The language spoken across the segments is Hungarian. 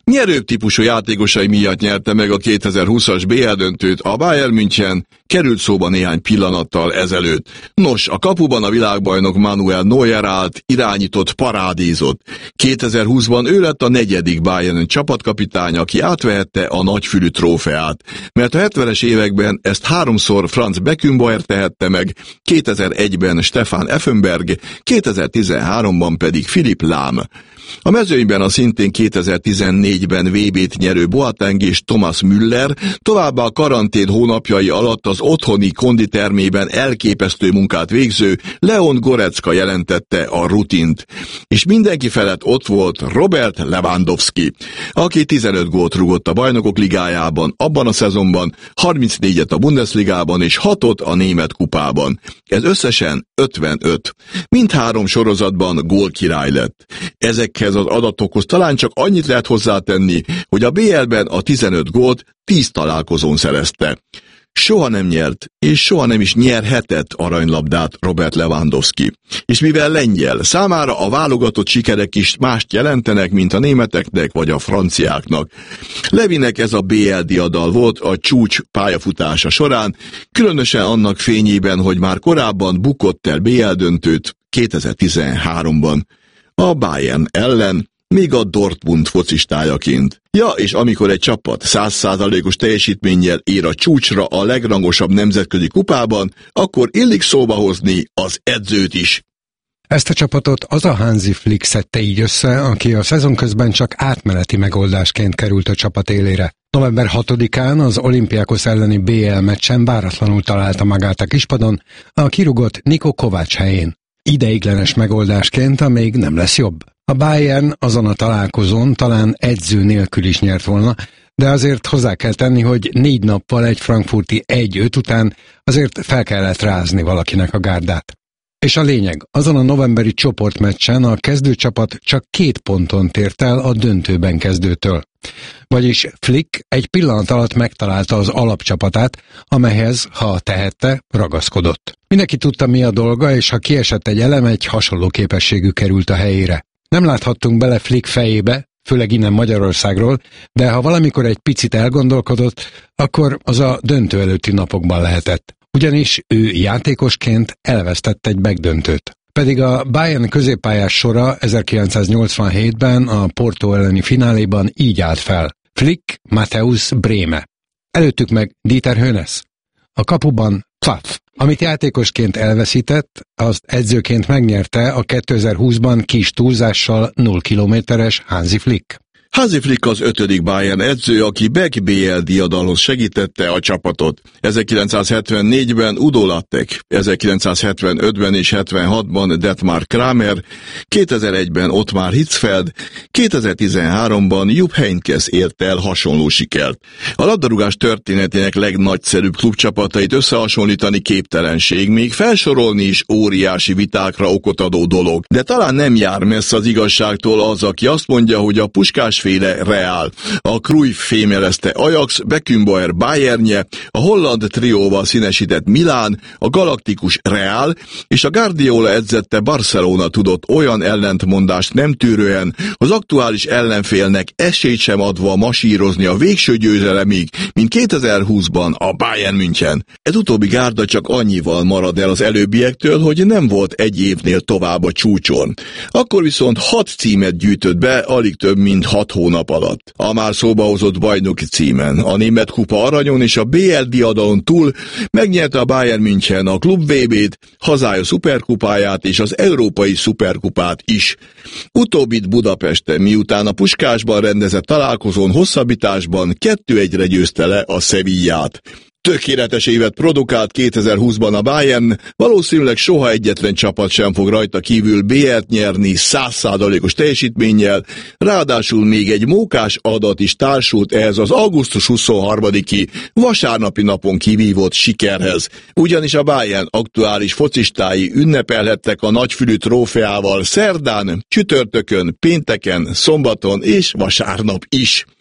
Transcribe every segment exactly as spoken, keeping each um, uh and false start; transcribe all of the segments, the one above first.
Nyerőbb típusú játékosai miatt nyerte meg a kétezer-húszas bé el döntőt a Bayern München, került szóba néhány pillanattal ezelőtt. Nos, a kapuban a világbajnok Manuel Neuer állt, irányított, parádézott. kétezer-húszban ő lett a negyedik Bayern csapatkapitány, aki átvehette a nagyfülű trófeát, mert a hetvenes években ezt háromszor Franz Beckenbauer tehette meg, kétezer-egyben Stefan Effenberg, kétezer-tizenháromban pedig Philipp Lahm. A mezőnyben a szintén kétezer-tizennégyben vé bét nyerő Boateng és Thomas Müller, továbbá a karantén hónapjai alatt az otthoni konditermében elképesztő munkát végző Leon Goretzka jelentette a rutint. És mindenki felett ott volt Robert Lewandowski, aki tizenöt gólt rúgott a Bajnokok Ligájában abban a szezonban, harmincnégyet a Bundesligában és hatot a német kupában. Ez összesen ötvenöt. Mindhárom sorozatban gólkirály lett. Ezekhez az adatokhoz talán csak annyit lehet hozzátenni, hogy a bé el-ben a tizenöt gólt tíz találkozón szerezte. Soha nem nyert, és soha nem is nyerhetett aranylabdát Robert Lewandowski. És mivel lengyel, számára a válogatott sikerek is mást jelentenek, mint a németeknek vagy a franciáknak. Levinek ez a bé el diadal volt a csúcs pályafutása során, különösen annak fényében, hogy már korábban bukott el bé el döntőt kétezer-tizenháromban. A Bayern ellen, még a Dortmund focistájaként. Ja, és amikor egy csapat száz százalékos teljesítménnyel ér a csúcsra a legrangosabb nemzetközi kupában, akkor illik szóba hozni az edzőt is. Ezt a csapatot az a Hansi Flick szedte így össze, aki a szezon közben csak átmeneti megoldásként került a csapat élére. november hatodikán az Olympiakos elleni bé el meccsen váratlanul találta magát a kispadon, a kirúgott Niko Kovács helyén. Ideiglenes megoldásként, amíg nem lesz jobb. A Bayern azon a találkozón talán edző nélkül is nyert volna, de azért hozzá kell tenni, hogy négy nappal egy frankfurti egy öt után azért fel kellett rázni valakinek a gárdát. És a lényeg, azon a novemberi csoportmeccsen a kezdőcsapat csak két ponton tért el a döntőben kezdőtől. Vagyis Flick egy pillanat alatt megtalálta az alapcsapatát, amelyhez, ha tehette, ragaszkodott. Mindenki tudta, mi a dolga, és ha kiesett egy elem, egy hasonló képességű került a helyére. Nem láthattunk bele Flick fejébe, főleg innen Magyarországról, de ha valamikor egy picit elgondolkodott, akkor az a döntő előtti napokban lehetett. Ugyanis ő játékosként elvesztett egy megdöntőt. Pedig a Bayern középpályás sora ezerkilencszáznyolcvanhétben a Porto elleni fináléban így állt fel. Flick, Matthäus, Brehme. Előttük meg Dieter Hoeneß. A kapuban Pfaff. Amit játékosként elveszített, azt edzőként megnyerte a kétezer-húszban kis túlzással nulla kilométeres Hansi Flick. Hansi Flick az ötödik Bayern edző, aki Beck bé el diadalhoz segítette a csapatot. ezerkilencszázhetvennégyben Udo Lattek, ezerkilencszázhetvenötben és hetvenhatban Detmar Kramer, kétezer-egyben Ottmar Hitzfeld, kétezer-tizenháromban Jupp Heynckes ért el hasonló sikert. A labdarúgás történetének legnagyszerűbb klubcsapatait összehasonlítani képtelenség, még felsorolni is óriási vitákra okot adó dolog. De talán nem jár messze az igazságtól az, aki azt mondja, hogy a Puskás féle Real, a Cruyff fémelezte Ajax, Beckenbauer Bayernje, a holland trióval színesített Milán, a galaktikus Real és a Guardiola edzette Barcelona tudott olyan ellentmondást nem tűrően, az aktuális ellenfélnek esélyt sem adva masírozni a végső győzelemig, mint kétezer-húszban a Bayern München. Ez utóbbi gárda csak annyival marad el az előbbiektől, hogy nem volt egy évnél tovább a csúcson. Akkor viszont hat címet gyűjtött be, alig több mint hat hónap alatt. A már szóba hozott bajnoki címen, a német kupa aranyon és a bé el diadalon túl megnyerte a Bayern München a klub vé bét, hazája szuperkupáját és az európai szuperkupát is. Utóbbit Budapesten, miután a Puskásban rendezett találkozón hosszabbításban kettő egyre győzte le a Sevillát. Tökéletes évet produkált kétezer-húszban a Bayern, valószínűleg soha egyetlen csapat sem fog rajta kívül bé el-t nyerni száz százalékos teljesítménnyel, ráadásul még egy mókás adat is társult ehhez az augusztus huszonharmadiki vasárnapi napon kivívott sikerhez. Ugyanis a Bayern aktuális focistái ünnepelhettek a nagyfülű trófeával szerdán, csütörtökön, pénteken, szombaton és vasárnap is.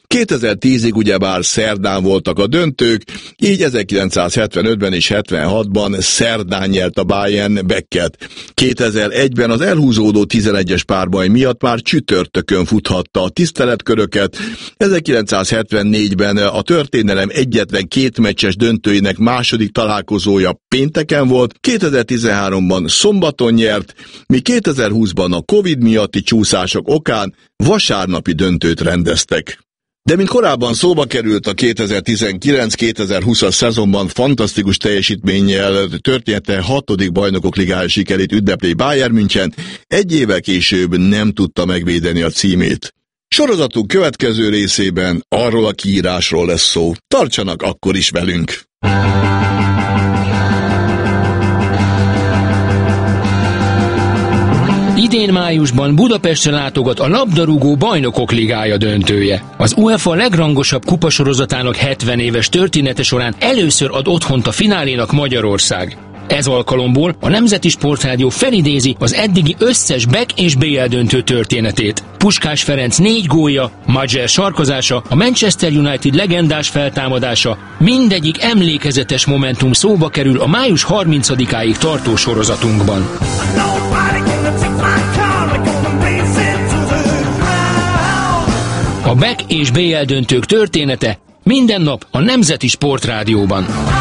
kétezer-tízig ugyebár szerdán voltak a döntők, így ezerkilencszázhetvenötben és hetvenhatban szerdán nyert a Bayern Becket. kétezer-egyben az elhúzódó tizenegyes párbaj miatt már csütörtökön futhatta a tiszteletköröket, ezerkilencszázhetvennégyben a történelem egyetlen két meccses döntőinek második találkozója pénteken volt, kétezer-tizenháromban szombaton nyert, míg kétezer-húszban a Covid miatti csúszások okán vasárnapi döntőt rendeztek. De mint korábban szóba került, a kétezer-tizenkilenc kétezer-húszas szezonban fantasztikus teljesítménnyel története hatodik bajnokok ligája sikerét ünneplő Bayern München egy évvel később nem tudta megvédeni a címét. Sorozatunk következő részében arról a kiírásról lesz szó. Tartsanak akkor is velünk! Idén májusban Budapestre látogat a labdarúgó bajnokok ligája döntője. Az UEFA legrangosabb kupasorozatának hetven éves története során először ad otthont a finálénak Magyarország. Ez alkalomból a Nemzeti Sportrádió felidézi az eddigi összes Beck és bé el döntő történetét. Puskás Ferenc négy gólja, Majer sarkozása, a Manchester United legendás feltámadása, mindegyik emlékezetes momentum szóba kerül a május harmincadikáig tartó sorozatunkban. A Beck és bé el döntők története minden nap a Nemzeti Sportrádióban.